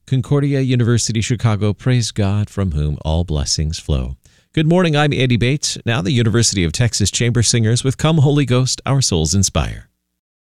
Concordia University Chicago, praise God from whom all blessings flow. Good morning, I'm Andy Bates. Now the University of Texas Chamber Singers with Come Holy Ghost, Our Souls Inspire.